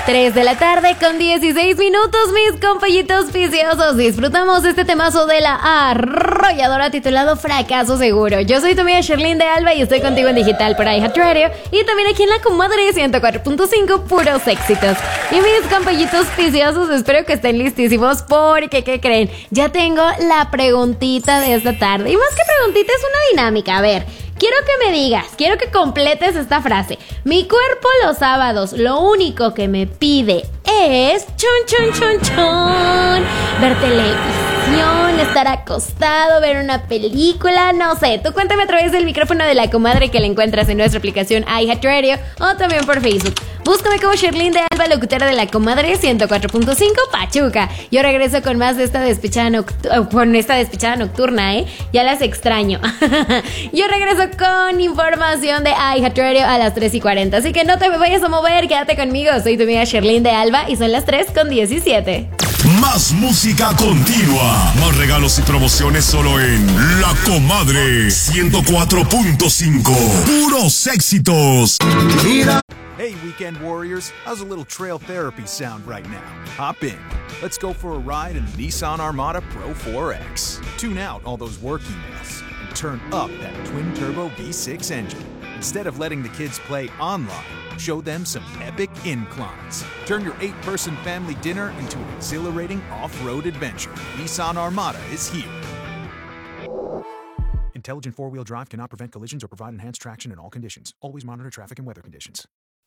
3 de la tarde con 16 minutos, mis compañitos viciosos. Disfrutamos este temazo de la arrolladora titulado Fracaso Seguro. Yo soy tu amiga Sherlyn de Alba y estoy contigo en digital por iHeartRadio y también aquí en La Comadre 104.5, puros éxitos. Y mis compañitos viciosos, espero que estén listísimos porque, ¿qué creen? Ya tengo la preguntita de esta tarde. Y más que preguntita, es una dinámica. A ver, quiero que me digas, quiero que completes esta frase. Mi cuerpo los sábados, lo único que me pide es ver televisión, estar acostado, ver una película, no sé. Tú cuéntame a través del micrófono de La Comadre que la encuentras en nuestra aplicación iHeartRadio o también por Facebook. Búscame como Sherlyn de Alba, locutora de La Comadre 104.5 Pachuca. Yo regreso con más de esta despechada nocturna, Ya las extraño. Yo regreso con información de iHeartRadio a las 3:40. Así que no te me vayas a mover, quédate conmigo. Soy tu amiga Sherlyn de Alba y son las 3:17. Más música continua. Más regalos y promociones solo en La Comadre 104.5. Puros éxitos. Mira. Hey, weekend warriors, how's a little trail therapy sound right now? Hop in. Let's go for a ride in the Nissan Armada Pro 4X. Tune out all those work emails and turn up that twin-turbo V6 engine. Instead of letting the kids play online, show them some epic inclines. Turn your 8-person family dinner into an exhilarating off-road adventure. Nissan Armada is here. Intelligent four-wheel drive cannot prevent collisions or provide enhanced traction in all conditions. Always monitor traffic and weather conditions.